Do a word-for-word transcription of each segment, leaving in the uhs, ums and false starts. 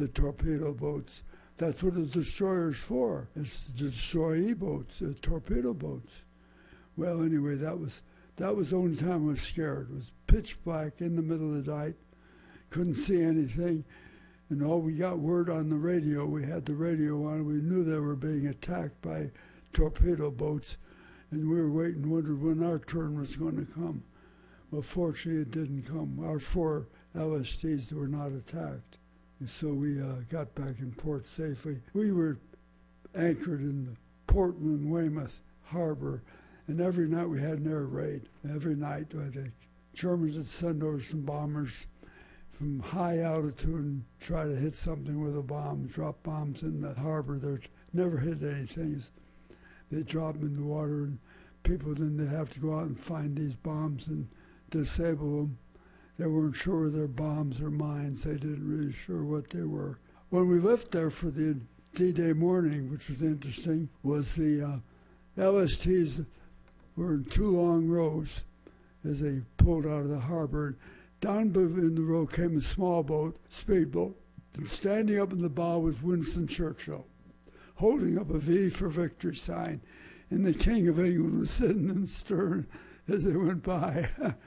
the torpedo boats. That's what a destroyer's for. It's to destroy E-boats, uh, torpedo boats. Well, anyway, that was that was the only time I was scared. It was pitch black in the middle of the night. Couldn't see anything. And all we got word on the radio, we had the radio on, we knew they were being attacked by torpedo boats. And we were waiting, wondered when our turn was going to come. Well, fortunately, it didn't come. Our four L S Ts were not attacked. And so we uh, got back in port safely. We were anchored in the Portland, Weymouth harbor, and every night we had an air raid. Every night, the Germans would send over some bombers from high altitude and try to hit something with a bomb, drop bombs in the harbor. They never hit anything. They drop them in the water, and people then they have to go out and find these bombs and disable them. They weren't sure they're bombs or mines. They didn't really sure what they were. When we left there for the D-Day morning, which was interesting, was the uh, L S Ts were in two long rows as they pulled out of the harbor. Down in the row came a small boat, speedboat, and standing up in the bow was Winston Churchill, holding up a V for victory sign, and the King of England was sitting in the stern as they went by.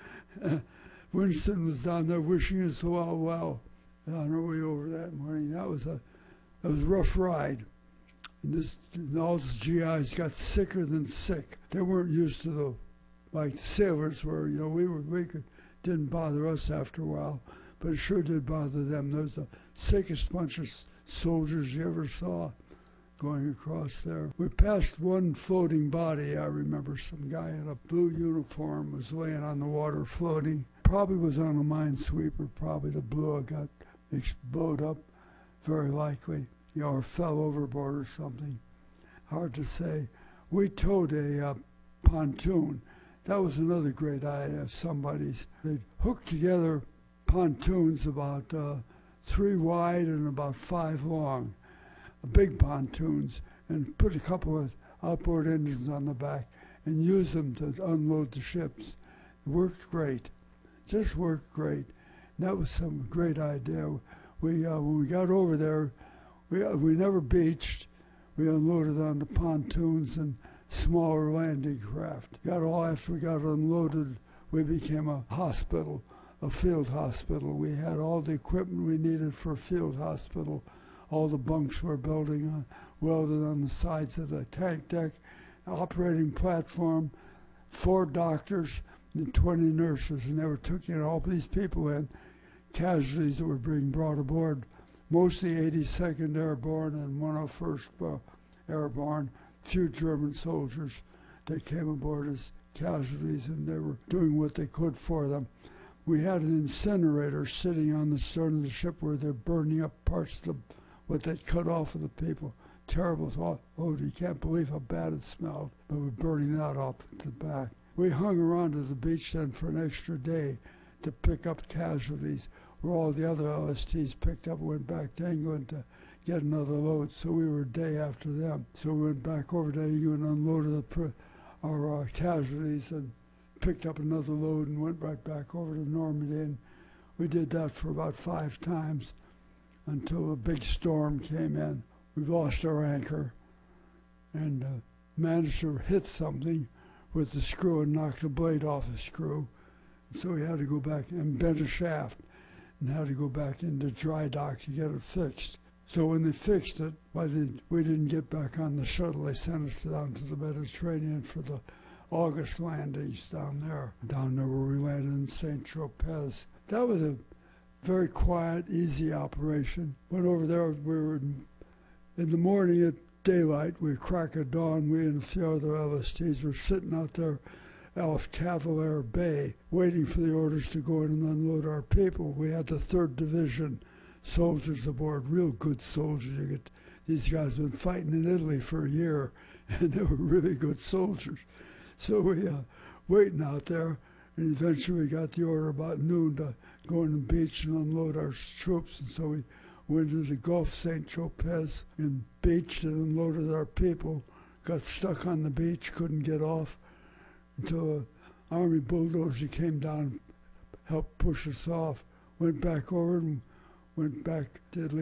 Winston was down there wishing us well, well, on our way over that morning. That was a, that was a rough ride. And, this, and all the G Is got sicker than sick. They weren't used to the, like sailors were, you know, we were, we could, didn't bother us after a while, but it sure did bother them. There was the sickest bunch of soldiers you ever saw going across there. We passed one floating body. I remember some guy in a blue uniform was laying on the water floating. Probably was on a minesweeper. Probably the blue got exploded up, very likely, you know, or fell overboard or something. Hard to say. We towed a uh, pontoon. That was another great idea of somebody's. They'd hooked together pontoons about uh, three wide and about five long, big pontoons, and put a couple of outboard engines on the back and use them to unload the ships. It worked great, just worked great. And that was some great idea. We uh, when we got over there, we uh, we never beached. We unloaded on the pontoons and smaller landing craft. Got all after we got unloaded, we became a hospital, a field hospital. We had all the equipment we needed for a field hospital. All the bunks were building on, welded on the sides of the tank deck, operating platform, four doctors and twenty nurses, and they were taking all these people in, casualties that were being brought aboard, mostly eighty-second Airborne and one oh first uh, Airborne, few German soldiers that came aboard as casualties, and they were doing what they could for them. We had an incinerator sitting on the stern of the ship where they're burning up parts of the, what they'd cut off of the people. Terrible thought. Oh, you can't believe how bad it smelled, but we're burning that off at the back. We hung around to the beach then for an extra day to pick up casualties, where all the other L S Ts picked up and went back to England to get another load. So we were a day after them. So we went back over to England, unloaded the pr- our uh, casualties, and picked up another load and went right back over to Normandy. And we did that for about five times until a big storm came in. We lost our anchor and uh, managed to hit something with the screw and knock the blade off the screw. So we had to go back and bent a shaft and had to go back into dry dock to get it fixed. So when they fixed it, why did, we didn't get back on the shuttle. They sent us down to the Mediterranean for the August landings down there, down there where we landed in Saint Tropez. That was a very quiet, easy operation. Went over there, we were in, in the morning at daylight, we crack of dawn, we and a few other L S Ts were sitting out there off Cavalier Bay, waiting for the orders to go in and unload our people. We had the third Division soldiers aboard, real good soldiers. You get, these guys have been fighting in Italy for a year, and they were really good soldiers. So we uh, waiting out there, and eventually we got the order about noon to go on the beach and unload our troops. And so we went to the Gulf Saint Tropez and beached and unloaded our people. Got stuck on the beach, couldn't get off until an army bulldozer came down, helped push us off. Went back over and went back to Italy.